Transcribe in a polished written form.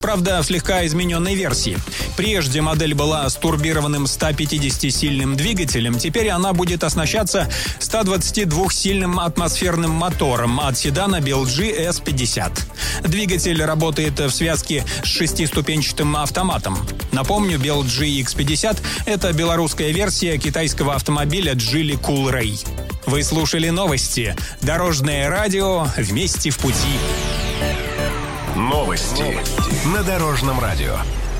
Правда, в слегка измененной версии. Прежде модель была с турбированным 150-сильным двигателем, теперь она будет оснащаться 122-сильным атмосферным мотором от седана BLG S50. Двигатель работает в связке с шестиступенчатым автоматом. Напомню, BLG X50 – это белорусская версия китайского автомобиля Geely Cool Ray. Вы слушали новости. Дорожное радио «Вместе в пути». Новости на Дорожном радио.